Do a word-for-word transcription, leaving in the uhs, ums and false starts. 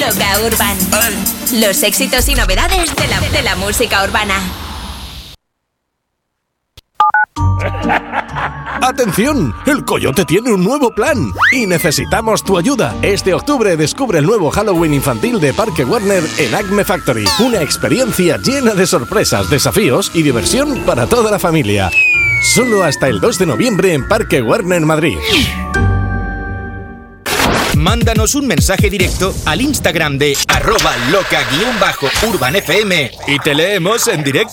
Loca Urban. Los éxitos y novedades de la, de la música urbana. ¡Atención! El Coyote tiene un nuevo plan y necesitamos tu ayuda. Este octubre descubre el nuevo Halloween infantil de Parque Warner en Acme Factory. Una experiencia llena de sorpresas, desafíos y diversión para toda la familia. Solo hasta el dos de noviembre en Parque Warner Madrid. Mándanos un mensaje directo al Instagram de arroba loca-urbanfm y te leemos en directo.